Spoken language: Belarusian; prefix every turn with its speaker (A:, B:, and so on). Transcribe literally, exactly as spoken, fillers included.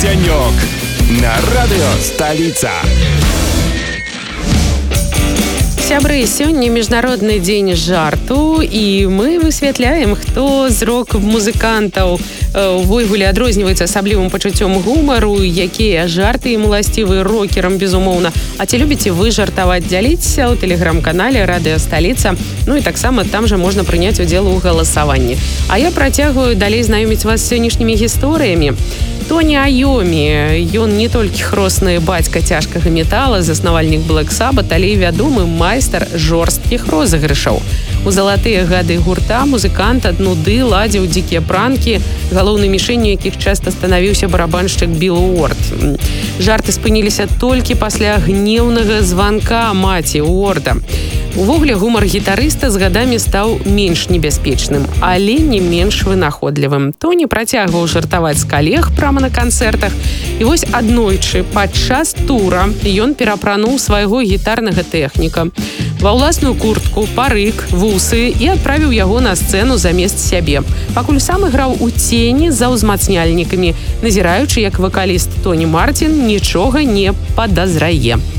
A: Денек на радио «Столица».
B: Сябры, сёння міжнародны дзень жарту, і мы высвятляем, хто з рок-музыкантаў увогуле адрозніваецца асаблівым пачуццём гумару, якія жарты ім уласцівы рокерам, безумоўна. А ці любіце вы жартаваць? Дзяліцеся ў тэлеграм-канале «Радыё Сталіца». Ну і таксама там жа можна прыняць удзел у галасаванні. А я працягваю далей знаёміць вас з сённяшнімі гісторыямі. Тоні Айомі, ён не толькі хросны бацька цяжкага метала, заснавальнік Black Sabbath, але і вядомы майстар жорсткіх розыгрышаў. У залатыя гады гурта музыкант ад нуды ладзіў дзікія пранкі, галоўнай мішэнню якіх часта станавіўся барабаншчык Біл Уорд. Жарты спыніліся толькі пасля гнеўнага званка маці Уорда. Увогуле гумар гітарыста з гадамі стаў менш небяспечным, але не менш вынаходлівым. Тоні працягваў жартаваць з калег прама на канцэртах. І вось аднойчы падчас тура ён перапрануў свайго гітарнага тэхніка ва ўласную куртку, парык, вусы і адправіў яго на сцэну замест сябе. Пакуль сам іграў у цені за ўзмацняльнікамі, назіраючы, як вакаліст Тоні Мартін нічога не падазрае.